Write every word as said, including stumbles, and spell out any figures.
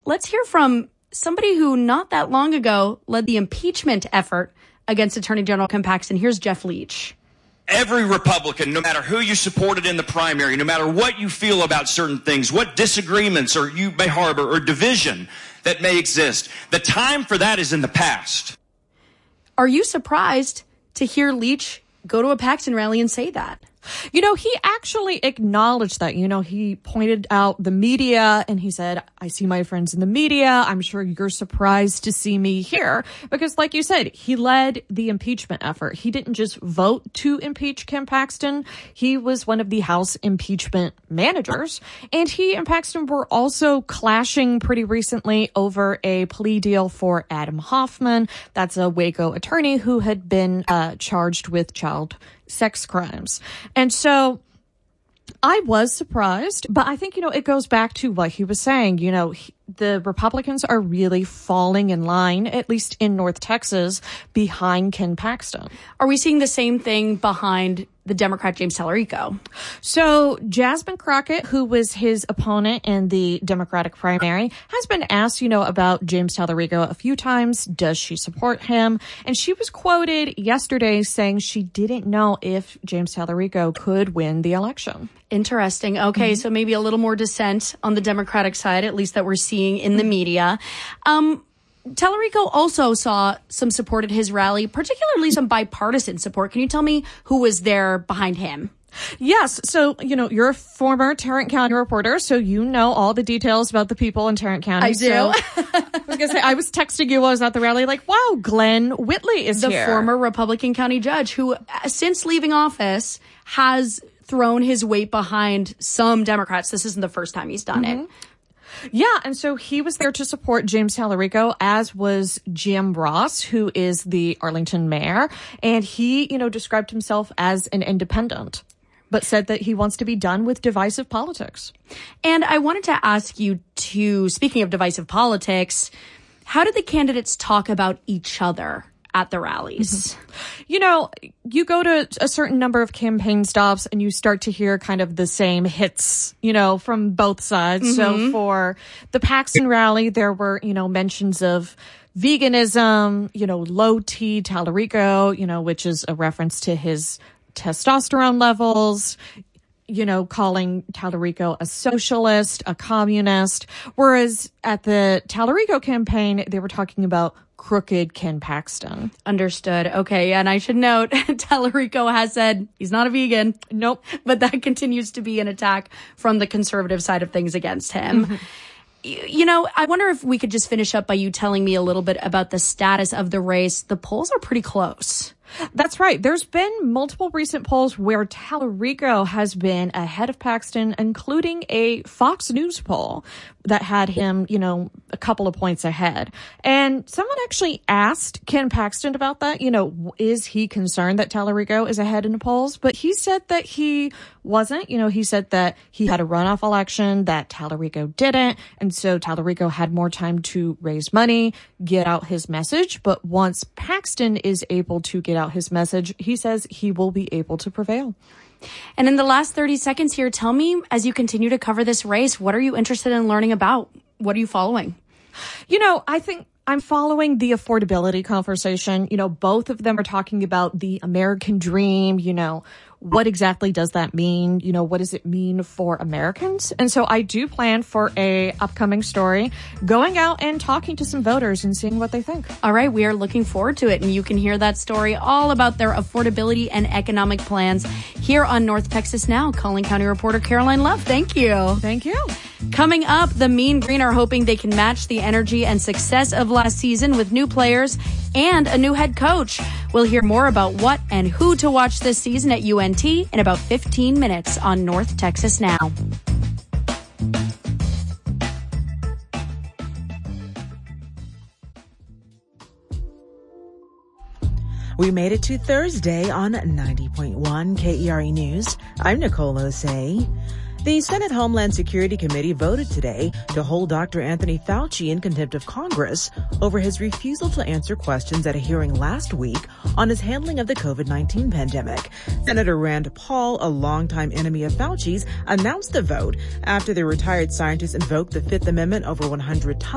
let's hear from somebody who not that long ago led the impeachment effort against Attorney General Ken Paxton. Here's Jeff Leach. Every Republican, no matter who you supported in the primary, no matter what you feel about certain things, what disagreements or you may harbor or division that may exist, the time for that is in the past. Are you surprised to hear Leach go to a Paxton rally and say that? You know, he actually acknowledged that. You know, he pointed out the media and he said, I see my friends in the media. I'm sure you're surprised to see me here. Because like you said, he led the impeachment effort. He didn't just vote to impeach Ken Paxton. He was one of the House impeachment managers. And he and Paxton were also clashing pretty recently over a plea deal for Adam Hoffman. That's a Waco attorney who had been uh, charged with child sex crimes. And so I was surprised, but I think, you know, it goes back to what he was saying. You know, he, the Republicans are really falling in line, at least in North Texas, behind Ken Paxton. Are we seeing the same thing behind the Democrat James Tallarico? So Jasmine Crockett, who was his opponent in the Democratic primary, has been asked, you know, about James Tallarico a few times. Does she support him? And she was quoted yesterday saying she didn't know if James Tallarico could win the election. Interesting. Okay, mm-hmm. So maybe a little more dissent on the Democratic side, at least that we're seeing in the media. Um, Tallarico also saw some support at his rally, particularly some bipartisan support. Can you tell me who was there behind him? Yes. So, you know, you're a former Tarrant County reporter, so you know all the details about the people in Tarrant County. I do. So, I was going to say, I was texting you while I was at the rally, like, wow, Glenn Whitley is the here. The former Republican county judge who, since leaving office, has thrown his weight behind some Democrats. This isn't the first time he's done mm-hmm. it. Yeah, and so he was there to support James Tallarico, as was Jim Ross, who is the Arlington mayor. And he, you know, described himself as an independent, but said that he wants to be done with divisive politics. And I wanted to ask you to, speaking of divisive politics, how did the candidates talk about each other at the rallies? Mm-hmm. You know, you go to a certain number of campaign stops and you start to hear kind of the same hits, you know, from both sides. Mm-hmm. So for the Paxton rally, there were, you know, mentions of veganism, you know, low T Tallarico, you know, which is a reference to his testosterone levels, you know, calling Tallarico a socialist, a communist. Whereas at the Tallarico campaign, they were talking about crooked Ken Paxton. Understood. Okay. And I should note, Tallarico has said he's not a vegan. Nope. But that continues to be an attack from the conservative side of things against him. Mm-hmm. You know, I wonder if we could just finish up by you telling me a little bit about the status of the race. The polls are pretty close. That's right. There's been multiple recent polls where Tallarico has been ahead of Paxton, including a Fox News poll that had him, you know, a couple of points ahead. And someone actually asked Ken Paxton about that. You know, is he concerned that Tallarico is ahead in the polls? But he said that he wasn't. You know, he said that he had a runoff election, that Tallarico didn't. And so Tallarico had more time to raise money, get out his message. But once Paxton is able to get out his message, he says he will be able to prevail. And in the last thirty seconds here, tell me, as you continue to cover this race, what are you interested in learning about? What are you following? You know, I think I'm following the affordability conversation. You know, both of them are talking about the American dream. You know, what exactly does that mean? You know, what does it mean for Americans? And so I do plan for a upcoming story, going out and talking to some voters and seeing what they think. All right. We are looking forward to it. And you can hear that story all about their affordability and economic plans here on North Texas Now. Collin County reporter Caroline Love. Thank you. Thank you. Coming up, the Mean Green are hoping they can match the energy and success of last season with new players and a new head coach. We'll hear more about what and who to watch this season at U N T in about fifteen minutes on North Texas Now. We made it to Thursday on ninety point one K E R E News. I'm Nicole Osei. The Senate Homeland Security Committee voted today to hold Doctor Anthony Fauci in contempt of Congress over his refusal to answer questions at a hearing last week on his handling of the COVID nineteen pandemic. Senator Rand Paul, a longtime enemy of Fauci's, announced the vote after the retired scientist invoked the Fifth Amendment over one hundred times.